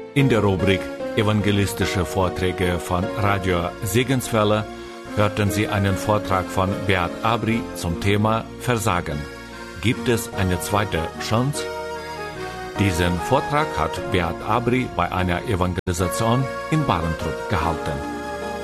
In der Rubrik Evangelistische Vorträge von Radio Segenswelle hörten Sie einen Vortrag von Beat Abri zum Thema Versagen. Gibt es eine zweite Chance? Diesen Vortrag hat Beat Abri bei einer Evangelisation in Barentrup gehalten.